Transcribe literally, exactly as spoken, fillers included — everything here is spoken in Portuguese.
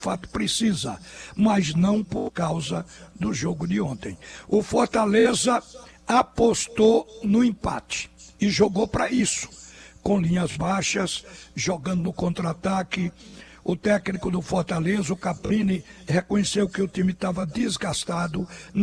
fato precisa, mas não por causa do jogo de ontem. O Fortaleza apostou no empate e jogou para isso, com linhas baixas, jogando no contra-ataque. O técnico do Fortaleza, o Caprini, reconheceu que o time estava desgastado.